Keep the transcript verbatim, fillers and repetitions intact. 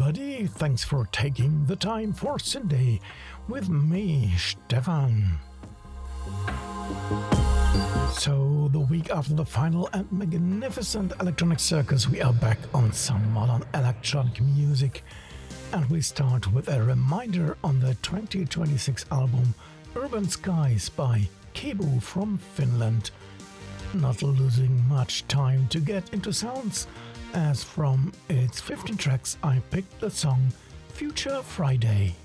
everybody. Thanks for taking the time for Sunday with me, Stefan. So, the week after the final and magnificent Electronic Circus, we are back on some modern electronic music. And we start with a reminder on the twenty twenty-six album Urban Skies by Kebu from Finland. Not losing much time to get into sounds, as from its fifteen tracks I picked the song Future Friday.